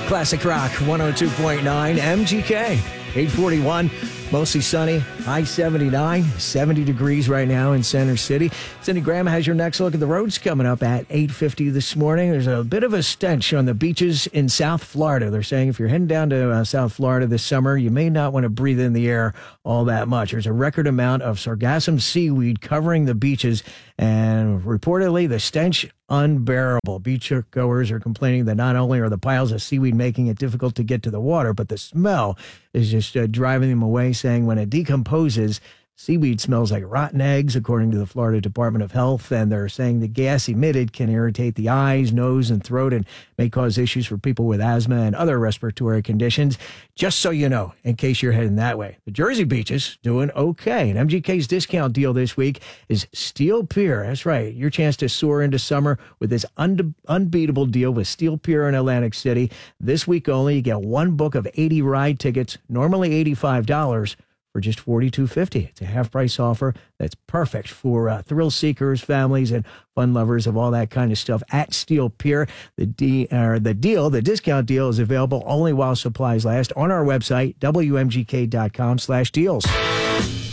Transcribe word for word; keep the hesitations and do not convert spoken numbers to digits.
Classic Rock one oh two point nine M G K. eight forty-one, mostly sunny, high seventy-nine, seventy degrees right now in Center City. Cindy Graham has your next look at the roads coming up at eight fifty this morning. There's a bit of a stench on the beaches in South Florida. They're saying if you're heading down to uh, South Florida this summer, you may not want to breathe in the air all that much. There's a record amount of sargassum seaweed covering the beaches, and reportedly the stench unbearable. Beachgoers are complaining that not only are the piles of seaweed making it difficult to get to the water, but the smell is just uh, driving them away, saying when it decomposes, seaweed smells like rotten eggs, according to the Florida Department of Health, and they're saying the gas emitted can irritate the eyes, nose, and throat and may cause issues for people with asthma and other respiratory conditions. Just so you know, in case you're heading that way. The Jersey beaches doing okay. And M G K's discount deal this week is Steel Pier. That's right, your chance to soar into summer with this un- unbeatable deal with Steel Pier in Atlantic City. This week only, you get one book of eighty ride tickets, normally eighty-five dollars. For just forty-two fifty. It's a half-price offer that's perfect for uh, thrill seekers, families, and fun lovers of all that kind of stuff at Steel Pier. The, D, uh, the deal, the discount deal, is available only while supplies last on our website, W M G K dot com slash deals.